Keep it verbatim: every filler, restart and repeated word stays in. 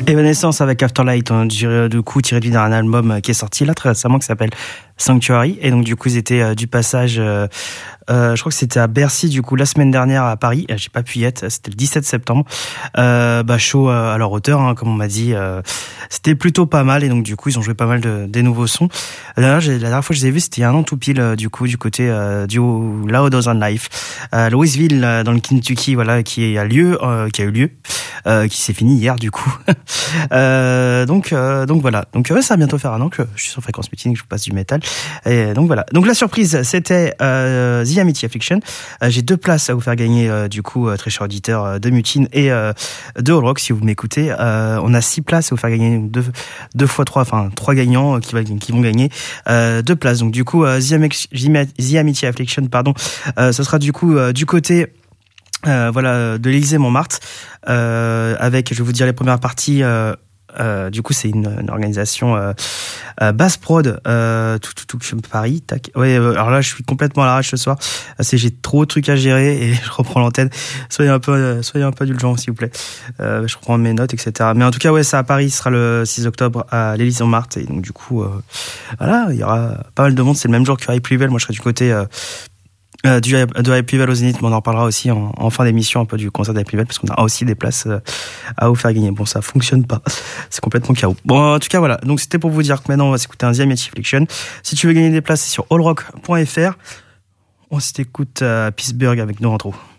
Evanescence avec Afterlight, hein, du coup tiré du dernier album qui est sorti là très récemment qui s'appelle Sanctuary, et donc du coup ils étaient euh, du passage euh, euh, je crois que c'était à Bercy du coup la semaine dernière à Paris, j'ai pas pu y être, c'était le dix-sept septembre, euh, bah show euh, à leur hauteur, hein, comme on m'a dit, euh, c'était plutôt pas mal, et donc du coup ils ont joué pas mal de des nouveaux sons. La dernière, la dernière fois que je les ai vus c'était il y a un an tout pile, euh, du coup du côté euh, du Loud on Life, euh, Louisville euh, dans le Kentucky, voilà, qui a lieu, euh, qui a eu lieu, euh, qui s'est fini hier du coup. euh, donc euh, donc voilà, donc ouais, ça va bientôt faire un an que je suis sur Fréquence Mutine, que je vous passe du métal. Et donc voilà. Donc la surprise, c'était euh, The Amity Affliction. Euh, j'ai deux places à vous faire gagner, euh, du coup, euh, très cher auditeur euh, de Mutine et euh, de All Rock, si vous m'écoutez. Euh, on a six places à vous faire gagner, deux, deux fois trois, enfin trois gagnants euh, qui, va, qui vont gagner euh, deux places. Donc du coup, euh, The, Amity, The Amity Affliction, pardon, euh, ce sera du coup euh, du côté euh, voilà de l'Élysée-Montmartre, euh, avec, je vais vous dire les premières parties. Euh, Euh, du coup, c'est une, une organisation euh, euh, Bass Prod, euh, tout, tout, tout, Paris. Tac. Ouais. Euh, alors là, je suis complètement à l'arrache ce soir. C'est j'ai trop de trucs à gérer et je reprends l'antenne. Soyez un peu, euh, soyez un peu indulgents, s'il vous plaît. Euh, je reprends mes notes, et cetera. Mais en tout cas, ouais, ça à Paris, ce sera le six octobre à l'Élysée-Montmartre, et donc du coup, euh, voilà, il y aura pas mal de monde. C'est le même jour que Hype Level. Moi, je serai du côté euh, Euh, du de Hype Level au Zénith, mais on en parlera aussi en, en fin d'émission un peu du concert d'Hype Level, parce qu'on a aussi des places euh, à vous faire gagner. Bon, ça fonctionne pas, c'est complètement chaos. Bon, en tout cas voilà, donc c'était pour vous dire que maintenant on va s'écouter un The Amity Affliction. Si tu veux gagner des places, c'est sur allrock point f r. On s'écoute euh, Pittsburgh avec No Intro.